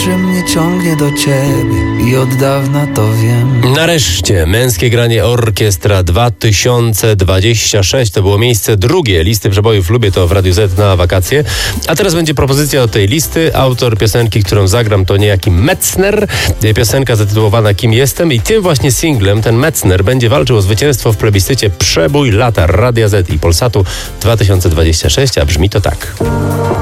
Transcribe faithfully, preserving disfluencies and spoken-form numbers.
że mnie ciągnie do ciebie i od dawna to wiem. Nareszcie męskie granie Orkiestra dwa tysiące dwadzieścia sześć to było miejsce drugie listy przebojów Lubię to w Radiu Z na wakacje. A teraz będzie propozycja od tej listy. Autor piosenki, którą zagram, to niejaki Metzner. Piosenka zatytułowana Kim jestem i tym właśnie singlem ten Metzner będzie walczył o zwycięstwo w plebiscycie Przebój lata Radia Z i Polsatu dwa tysiące dwadzieścia sześć, a brzmi to tak.